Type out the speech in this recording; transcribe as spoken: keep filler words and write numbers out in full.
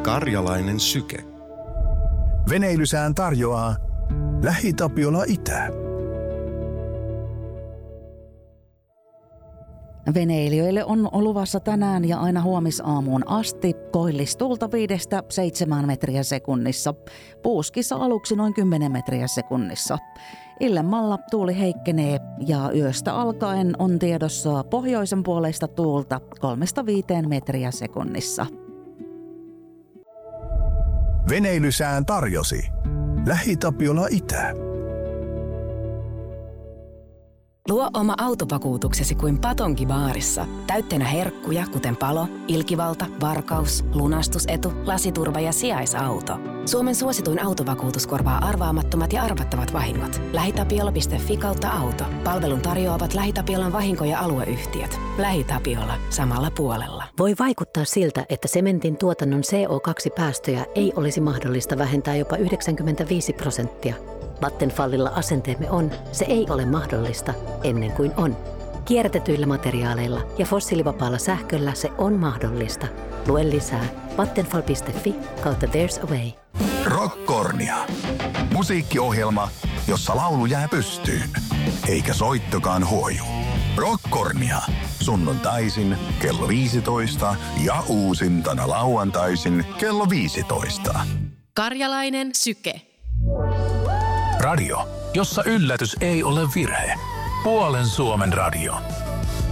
Karjalainen syke. Veneilysään tarjoaa LähiTapiola Itä. Veneilijöille on luvassa tänään ja aina huomisaamuun asti koillistuulta viidestä seitsemään metriä sekunnissa. Puuskissa aluksi noin kymmenen metriä sekunnissa. Illemmalla tuuli heikkenee ja yöstä alkaen on tiedossa pohjoisen puoleista tuulta kolmesta viiteen metriä sekunnissa. Veneilysään tarjosi LähiTapiola Itä. Luo oma autovakuutuksesi kuin Patonki-baarissa. Täytteenä herkkuja, kuten palo, ilkivalta, varkaus, lunastusetu, lasiturva ja sijaisauto. Suomen suosituin autovakuutus korvaa arvaamattomat ja arvattavat vahingot. LähiTapiola piste fi kautta auto. Palvelun tarjoavat LähiTapiolan vahinko- ja alueyhtiöt. LähiTapiola. Samalla puolella. Voi vaikuttaa siltä, että sementin tuotannon C O kaksi -päästöjä ei olisi mahdollista vähentää jopa yhdeksänkymmentäviisi prosenttia. Vattenfallilla asenteemme on, se ei ole mahdollista ennen kuin on. Kierrätetyillä materiaaleilla ja fossiilivapaalla sähköllä se on mahdollista. Lue lisää vattenfall piste fi kautta there's a way. Rockkornia. Musiikkiohjelma, jossa laulu jää pystyyn, eikä soittokaan huoju. Rockkornia. Sunnuntaisin kello viisitoista ja uusintana lauantaisin kello viisitoista. Karjalainen syke. Radio, jossa yllätys ei ole virhe. Puolen Suomen radio.